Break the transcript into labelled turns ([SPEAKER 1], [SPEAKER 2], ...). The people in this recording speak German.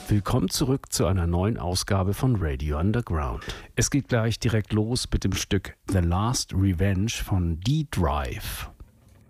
[SPEAKER 1] Willkommen zurück zu einer neuen Ausgabe von Radio Underground. Es geht gleich direkt los mit dem Stück The Last Revenge von D-Drive.